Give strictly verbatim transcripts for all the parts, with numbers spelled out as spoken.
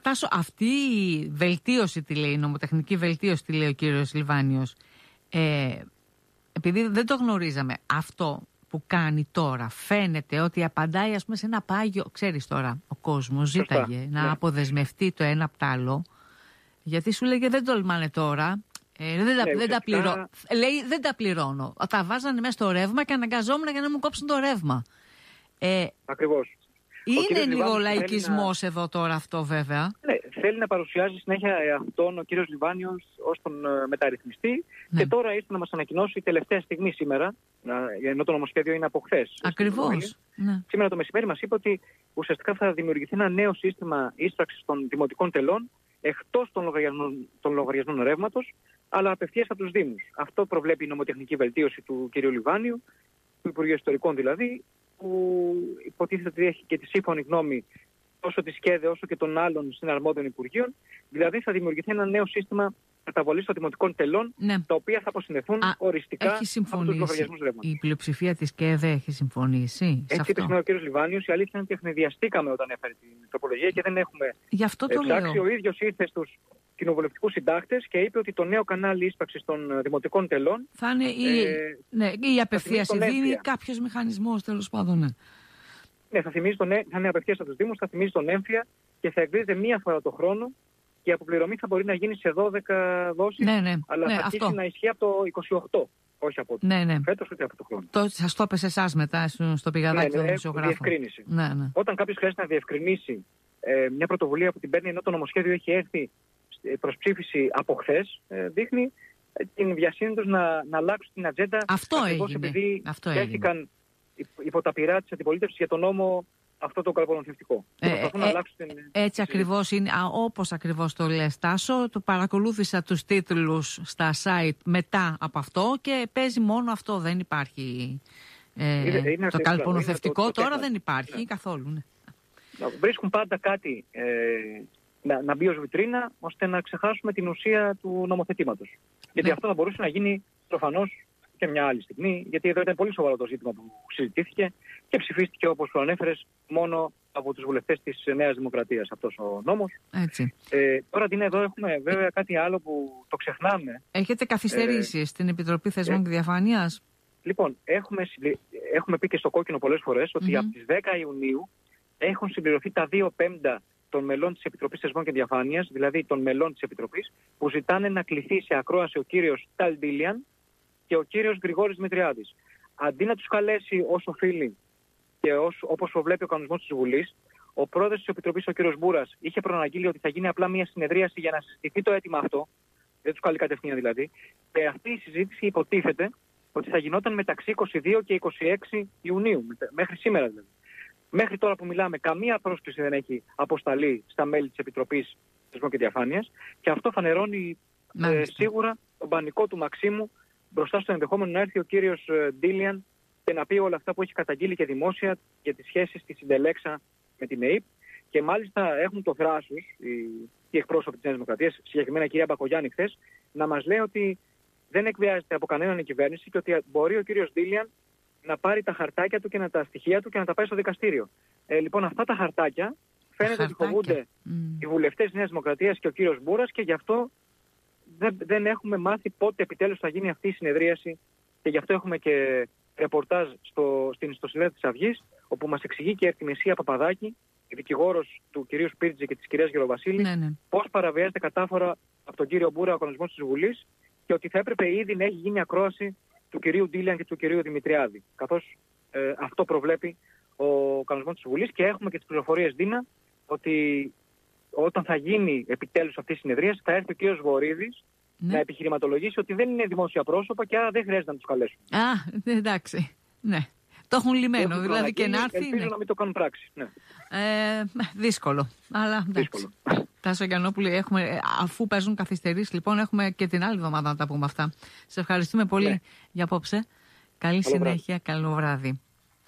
Τάσο, αυτή η βελτίωση, τη λέει, η νομοτεχνική βελτίωση, τη λέει ο κύριος Λιβάνιος, ε, επειδή δεν το γνωρίζαμε, αυτό που κάνει τώρα φαίνεται ότι απαντάει, ας πούμε, σε ένα πάγιο, ξέρεις τώρα, ο κόσμος ζήταγε Σωστά, να ναι. αποδεσμευτεί το ένα από το άλλο, γιατί σου λέγε δεν τολμάνε τώρα, ε, δεν, τα, ναι, δεν, τα πληρώ, λέει, δεν τα πληρώνω, τα βάζανε μέσα στο ρεύμα και αναγκαζόμουν για να μου κόψουν το ρεύμα. Ε, Ακριβώς. Είναι λίγο λαϊκισμός να... εδώ τώρα αυτό βέβαια. Ναι, θέλει να παρουσιάζει συνέχεια αυτόν ο κύριος Λιβάνιος ως τον uh, μεταρρυθμιστή ναι. και τώρα ήρθε να μας ανακοινώσει τελευταία στιγμή σήμερα, ενώ το νομοσχέδιο είναι από χθες. Ακριβώς. Ναι. Σήμερα το μεσημέρι μας είπε ότι ουσιαστικά θα δημιουργηθεί ένα νέο σύστημα ίσπραξης των δημοτικών τελών εκτός των λογαριασμών, των λογαριασμών ρεύματος, αλλά απευθείας από τους Δήμους. Αυτό προβλέπει η νομοτεχνική βελτίωση του κ. Λιβάνιου, του Υπουργείου Ιστορικών δηλαδή, που υποτίθεται ότι έχει και τη σύμφωνη γνώμη τόσο της ΚΕΔΕ όσο και των άλλων συναρμόδιων Υπουργείων. Δηλαδή θα δημιουργηθεί ένα νέο σύστημα καταβολής των δημοτικών τελών, ναι. τα οποία θα αποσυνδεθούν Α, οριστικά από τους λογαριασμούς ρεύματος. Η πλειοψηφία της ΚΕΔΕ έχει συμφωνήσει. Έτσι είπε σήμερα ο κ. Λιβάνιος. Η αλήθεια είναι ότι εχνηδιαστήκαμε όταν έφερε την τροπολογία και δεν έχουμε ψάξει. Ο ίδιος ήρθε στους κοινοβουλευτικούς συντάκτες και είπε ότι το νέο κανάλι ίσπραξης των δημοτικών τελών θα είναι η, ε, ναι, η απευθείας δήμη ή κάποιος μηχανισμός τέλος πάντων. Ναι, ναι θα, θυμίζει τον, θα είναι απευθείας από τους Δήμους, θα θυμίζει τον έμφυα και θα εκδίδεται μία φορά το χρόνο και η αποπληρωμή θα μπορεί να γίνει σε δώδεκα δόσεις, ναι, ναι, αλλά ναι, θα αρχίσει αυτό. να ισχύει από το είκοσι οκτώ. Όχι από ναι, ναι. φέτος ούτε από το χρόνο. Το, σας το έπεσε εσάς μετά στο πηγαδάκι ναι, των ναι, δημοσιογράφων. Διευκρίνηση. Ναι, ναι. Όταν κάποιος χρειάζεται να διευκρινίσει ε, μια πρωτοβουλία που την παίρνει ενώ το νομοσχέδιο έχει έρθει προς ψήφιση από χθες, δείχνει την βιασύνη τους να, να αλλάξουν την ατζέντα. Αυτό έγινε. Επειδή αυτό δέχτηκαν υπό τα πειρά της αντιπολίτευσης για τον νόμο αυτό το καλπονομιστικό. Ε, ε, ε, την... Έτσι ακριβώς είναι. Α, όπως ακριβώς το λες, Τάσο, το παρακολούθησα τους τίτλους στα site μετά από αυτό και παίζει μόνο αυτό. Δεν υπάρχει ε, είναι, είναι το καλπονοθευτικό. Το, το τώρα δεν υπάρχει ναι. καθόλου. Ναι. Βρίσκουν πάντα κάτι ε, να, να μπει ως βιτρίνα ώστε να ξεχάσουμε την ουσία του νομοθετήματος. Γιατί ναι. αυτό θα μπορούσε να γίνει προφανώς και μια άλλη στιγμή, γιατί εδώ ήταν πολύ σοβαρό το ζήτημα που συζητήθηκε και ψηφίστηκε, όπως προανέφερες, μόνο από τους βουλευτές της Νέας Δημοκρατίας αυτός ο νόμος. Έτσι. Ε, τώρα την εδώ έχουμε βέβαια κάτι άλλο που το ξεχνάμε. Έχετε καθυστερήσει ε, στην Επιτροπή Θεσμών ε, και Διαφάνειας. Λοιπόν, έχουμε, έχουμε πει και στο κόκκινο πολλές φορές ότι mm-hmm. από τις δέκα Ιουνίου έχουν συμπληρωθεί τα δύο πέμπτα των μελών της Επιτροπής Θεσμών και Διαφάνειας, δηλαδή των μελών της Επιτροπής, που ζητάνε να κληθεί σε ακρόαση ο κύριος Ταλ Ντίλιαν και ο κύριος Γρηγόρης Δημητριάδης. Αντί να τους καλέσει ως οφείλει και ως, όπως προβλέπει ο κανονισμός της Βουλής, ο πρόεδρος της Επιτροπής, ο κύριος Μπούρας, είχε προαναγγείλει ότι θα γίνει απλά μια συνεδρίαση για να συζητηθεί το αίτημα αυτό, δεν τους καλεί κατευθείαν δηλαδή, και αυτή η συζήτηση υποτίθεται ότι θα γινόταν μεταξύ είκοσι δύο και είκοσι έξι Ιουνίου, μέχρι σήμερα δηλαδή. Μέχρι τώρα που μιλάμε, καμία πρόσκληση δεν έχει αποσταλεί στα μέλη της Επιτροπής Θεσμών και Διαφάνειας και αυτό φανερώνει ε, σίγουρα τον πανικό του Μαξίμου μπροστά στο ενδεχόμενο να έρθει ο κύριος Ντίλιαν και να πει όλα αυτά που έχει καταγγείλει και δημόσια για τις σχέσεις της Συντελέξα με την ΕΕΠ. Και μάλιστα έχουν το θράσος οι, οι εκπρόσωποι της Νέας Δημοκρατίας, συγκεκριμένα η κυρία Μπακογιάννη χθες, να μας λέει ότι δεν εκβιάζεται από κανέναν η κυβέρνηση και ότι μπορεί ο κύριος Ντίλιαν να πάρει τα χαρτάκια του και να τα στοιχεία του και να τα πάει στο δικαστήριο. Ε, λοιπόν, αυτά τα χαρτάκια φαίνεται ότι φοβούνται mm. οι βουλευτές της Νέας Δημοκρατίας και ο κύριος Μπούρας και γι' αυτό δεν, δεν έχουμε μάθει πότε επιτέλους θα γίνει αυτή η συνεδρίαση και γι' αυτό έχουμε και ρεπορτάζ στο, στην ιστοσελίδα της Αυγής, όπου μας εξηγεί και η Ευτιμισία Παπαδάκη, η δικηγόρος του κυρίου Σπίρτζη και της κυρίας Γεροβασίλη, ναι, ναι. πώς παραβιάζεται κατάφορα από τον κύριο Μπούρα ο κανονισμός της Βουλής και ότι θα έπρεπε ήδη να έχει γίνει ακρόαση του κυρίου Ντίλιαν και του κυρίου Δημητριάδη, καθώς ε, αυτό προβλέπει ο κανονισμός της Βουλής και έχουμε και τις πληροφορίες, Δίνα, ότι όταν θα γίνει επιτέλους αυτή η συνεδρία θα έρθει ο κύριος Βορίδης ναι. να επιχειρηματολογήσει ότι δεν είναι δημόσια πρόσωπα και άρα δεν χρειάζεται να τους καλέσουν. Α, εντάξει, ναι. Το έχουν λυμμένο, έχουν δηλαδή και να έρθει. Ελπίζω ναι. να μην το κάνουν πράξη. Ναι. Ε, δύσκολο, αλλά εντάξει. Τάσο Γιαννόπουλε, έχουμε, αφού παίζουν καθυστερήσεις, λοιπόν, έχουμε και την άλλη εβδομάδα να τα πούμε αυτά. Σε ευχαριστούμε πολύ ναι. για απόψε. Καλή καλό συνέχεια, βράδυ. Καλό βράδυ.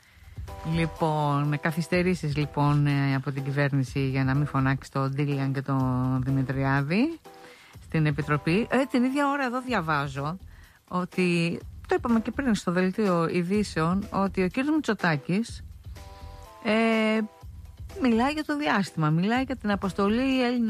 Λοιπόν, με καθυστερήσεις λοιπόν από την κυβέρνηση για να μην φωνάξει τον Ντίλιαν και τον Δημητριάδη στην Επιτροπή. Ε, την ίδια ώρα εδώ διαβάζω ότι, το είπαμε και πριν στο δελτίο ειδήσεων, ότι ο κ. Μητσοτάκης ε, μιλάει για το διάστημα, μιλάει για την αποστολή Έλληνα